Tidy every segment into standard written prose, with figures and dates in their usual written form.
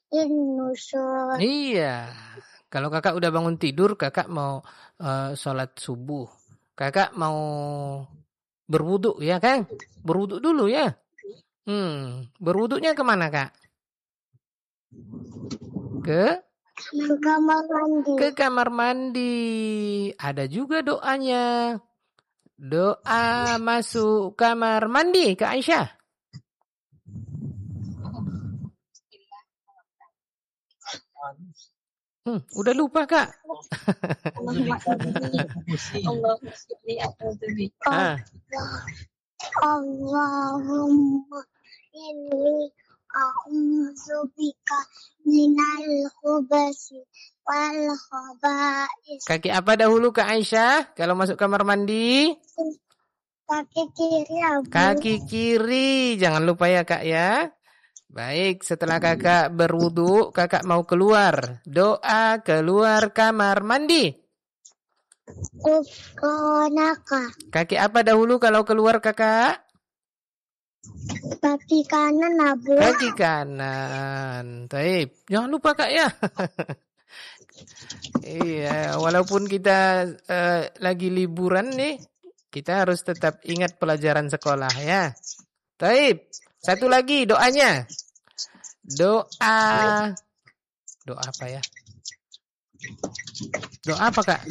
النشور. Iya. Kalau kakak udah bangun tidur, kakak mau sholat subuh. Kakak mau berwudu ya kan? Berwudu dulu ya. Berwudunya kemana kak? Ke kamar mandi. Ke kamar mandi. Ada juga doanya. Doa masuk kamar mandi ke Aisyah. Udah lupa kak. Allahumma inni a'udzubika minal khubasi wal khaba'is. Kaki apa dahulu ke Aisyah kalau masuk kamar mandi? Kaki kiri, Abu. Kaki kiri. Jangan lupa ya kak ya. Baik, setelah kakak berwudu, kakak mau keluar. Doa keluar kamar mandi. Ufronaka. Kaki apa dahulu kalau keluar kakak? Kaki kanan, Abu. Kaki kanan. Baik, jangan lupa kak ya. Iya, walaupun kita lagi liburan nih, kita harus tetap ingat pelajaran sekolah ya. Baik, satu lagi doanya. Doa apa ya? Doa apa kak?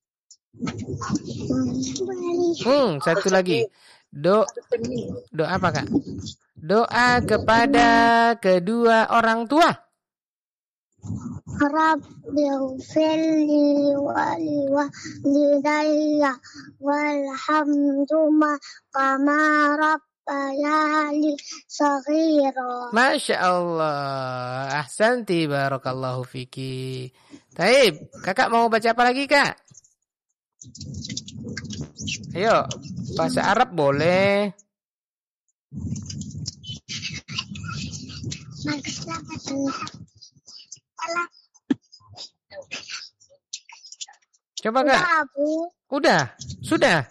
Satu lagi. Doa apa kak? Doa kepada kedua orang tua. Rabbighfirli wa liwalidayya walhamdulillah kama rabbayani shaghira. Masya Allah. Ahsanti barakallahu fiki. Taib, kakak mau baca apa lagi kak? Ayo, bahasa Arab boleh. Coba kak. Udah, sudah.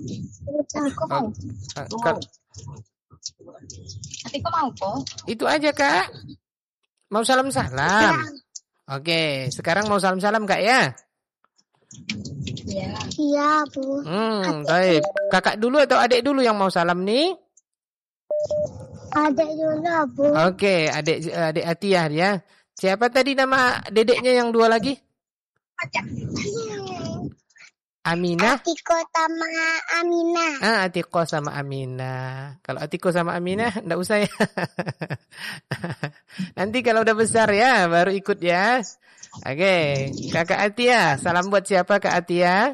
Kok mau kok? Itu aja kak. Mau salam-salam. Oke, sekarang mau salam-salam kak ya. Iya, Bu. Baik. Kakak dulu atau adik dulu yang mau salam nih? Adik dulu, Bu. Oke, adik Atiyah ya. Siapa tadi nama dedeknya yang dua lagi? Aminah. Atiko sama Aminah. Atiko sama Aminah. Kalau Atiko sama Aminah enggak usah ya. Nanti kalau udah besar ya baru ikut ya. Oke, Kakak Atiyah, salam buat siapa Kak Atiyah?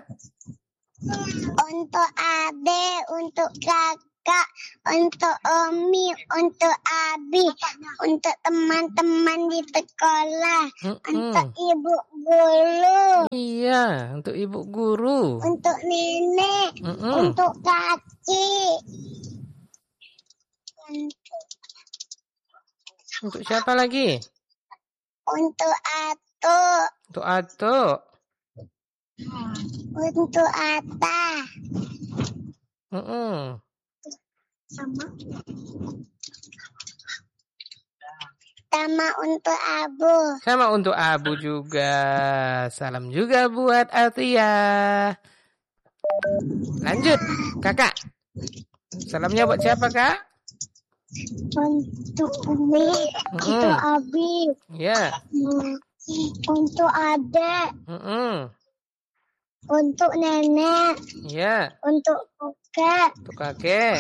Untuk Ade, untuk kakak, untuk Omi, untuk Abi, untuk teman-teman di sekolah, untuk ibu guru. Iya, untuk ibu guru. Untuk nenek, untuk kaki. Untuk siapa lagi? Untuk Ato. Untuk Ato. Untuk Ata. Sama untuk Abu. Sama untuk Abu juga. Salam juga buat Atiyah. Lanjut, kakak. Salamnya buat siapa kak? Untuk Umi, untuk Abi. Ya. Untuk adek. Untuk nenek. Ya. Untuk kakek. Untuk kakek.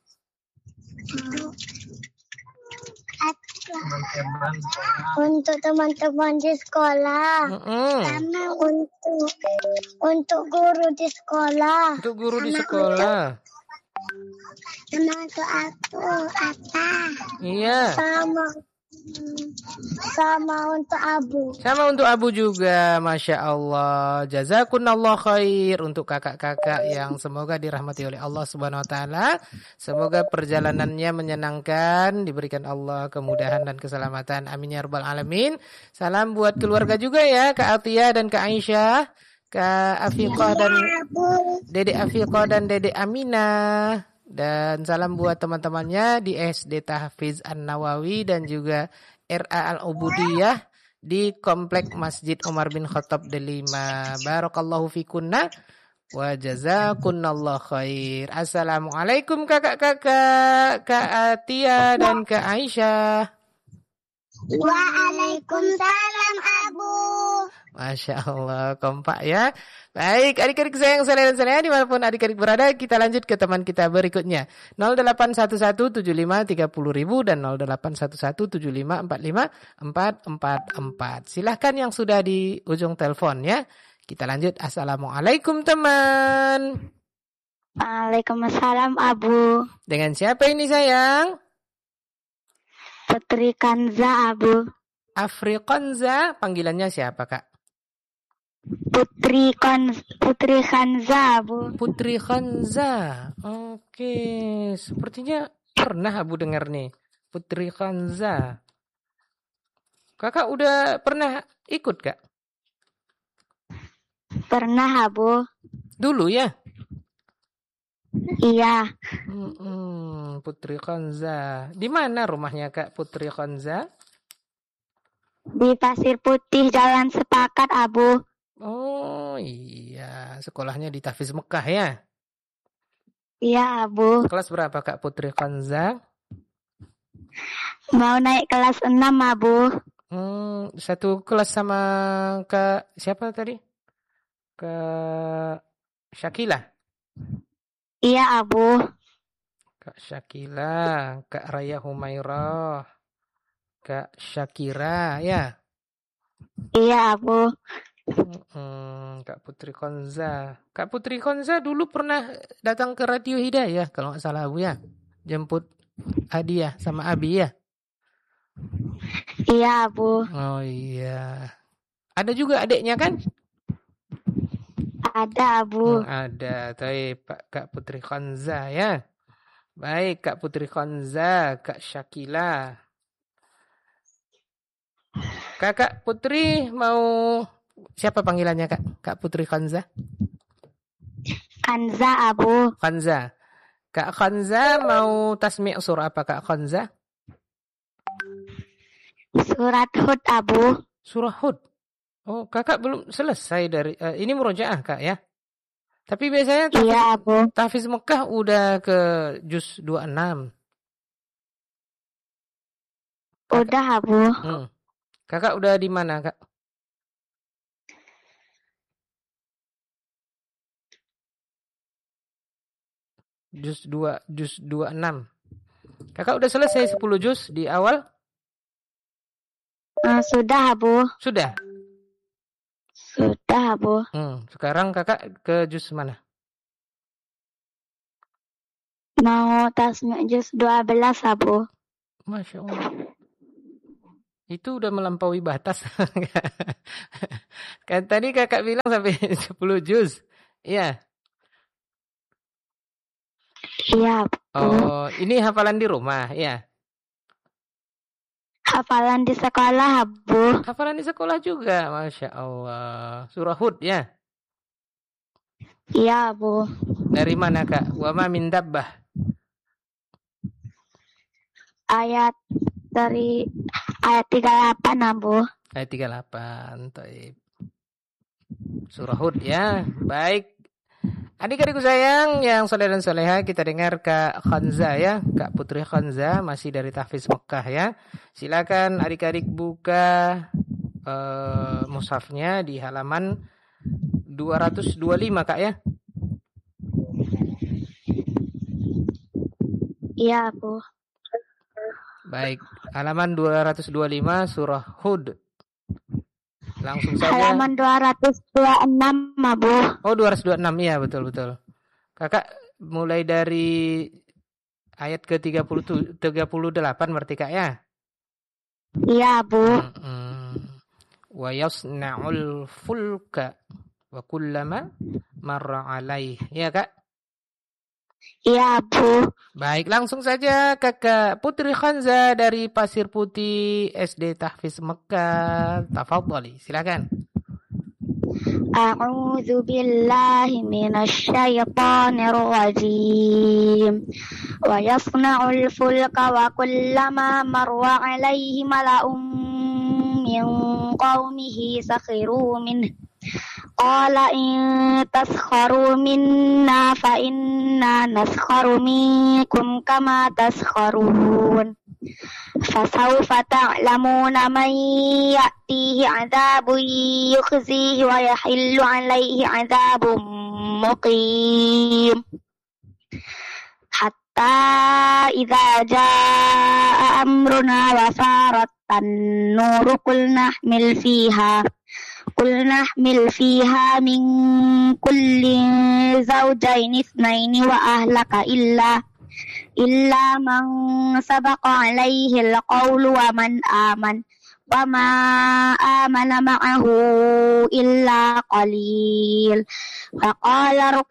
Untuk teman-teman di sekolah. Untuk guru di sekolah. Untuk guru di sekolah. Sama untuk aku, Ata. Iya. Sama untuk Abu. Sama untuk Abu juga, Masya Allah. Jazakunallah khair untuk kakak-kakak yang semoga dirahmati oleh Allah Subhanahu Wa Taala. Semoga perjalanannya menyenangkan, diberikan Allah kemudahan dan keselamatan. Amin ya rabbal alamin. Salam buat keluarga juga ya, Kak Atiyah dan Kak Aisyah, Kak Afiqah dan Dedek Afiqah dan Dedek Aminah. Dan salam buat teman-temannya di SD Tahfiz An-Nawawi dan juga RA Al-Ubudiyah di Komplek Masjid Umar bin Khattab Delima. Barakallahu fikunna wa jazakunallah khair. Assalamualaikum kakak-kakak, Kak Atia dan Kak Aisyah. Waalaikumsalam Abu. Masya Allah, kompak ya. Baik, adik-adik sayang dan saya dimanapun adik-adik berada, kita lanjut ke teman kita berikutnya. 08117530.000 dan 0811754544. Silahkan yang sudah di ujung telepon ya. Kita lanjut. Assalamualaikum teman. Waalaikumsalam Abu. Dengan siapa ini sayang? Putri Kanza Abu. Afrikanza, panggilannya siapa Kak? Putri Kanza Abu. Putri Khanza. Oke, sepertinya pernah Abu dengar nih. Putri Khanza. Kakak udah pernah ikut Kak? Pernah Abu. Dulu ya? Iya. Putri Khanza. Di mana rumahnya Kak Putri Khanza? Di Pasir Putih Jalan Sepakat Abu. Oh iya, sekolahnya di Tahfiz Mekah ya? Iya Abu. Kelas berapa Kak Putri Khanza? Mau naik kelas 6 Abu. Satu kelas sama Kak siapa tadi? Kak Syakila. Iya Abu. Kak Syakila, Kak Raya Humairah, Kak Syakira ya? Iya Abu. Kak Putri Khanza. Kak Putri Khanza dulu pernah datang ke Radio Hidayah kalau nggak salah Abu ya. Jemput hadiah sama Abi ya. Iya Abu. Oh iya. Ada juga adiknya kan? Ada Abu. Ada. Baik Kak Putri Khanza ya. Baik Kak Putri Khanza, Kak Syakila. Kakak Putri mau siapa panggilannya Kak? Kak Putri Khanza? Kanza Abu. Khanza. Kak Khanza mau tasmi' surah apa Kak Khanza? Surat Hud Abu. Surah Hud. Oh, Kakak belum selesai dari ini murojaah Kak ya. Tapi biasanya Iya Abu. Tahfiz Mekah udah ke juz 26. Udah Abu. Kakak udah di mana Kak? Juz 26. Kakak udah selesai 10 juz di awal? Sudah Abu. Sudah. Sudah Abu. Sekarang Kakak ke juz mana? Mau tasmi' juz 12 Abu. Masya Allah. Itu udah melampaui batas. Kan tadi Kakak bilang sampai 10 juz. Iya. Iya Abu. Oh, ini hafalan di rumah, ya. Hafalan di sekolah Abu. Hafalan di sekolah juga, Masya Allah. Surah Hud ya? Iya Abu. Dari mana Kak? Wa ma min dabbah. Dari ayat 38 Abu. Ayat 38. Taib. Surah Hud ya. Baik. Adik-adikku sayang yang soleh dan soleha, kita dengar Kak Khanza ya. Kak Putri Khanza masih dari Tahfiz Mekah ya. Silakan adik-adik buka mushafnya di halaman 225 Kak ya. Iya Abu. Baik, halaman 225 surah Hud. Langsung saja. Halaman 226 Abu. Oh, 226 ya, betul. Kakak mulai dari ayat ke-38 berarti Kak ya? Iya Abu. Wa yasna'ul fulka wa kullama marra alaih. Ya Kak? Iya Abu. Baik, langsung saja Kakak Putri Khanza dari Pasir Putih SD Tahfiz Mekah. Tafadhali, silakan. أعوذ بالله من الشيطان الرجيم ويصنع الفلك وكلما مر عليه ملأ من قومه سخروا منه قال إن تسخروا منا فإنا نسخر منكم كما تسخرون فسوف تعلمون من يأتيه عذاب يخزيه ويحل عليه عذاب مقيم حتى إذا جاء أمرنا وفارت النور قل نحمل فيها من كل زوجين اثنين وأهلك إلا من سبق عليه القول ومن آمن وما آمن معه إلا قليل فقال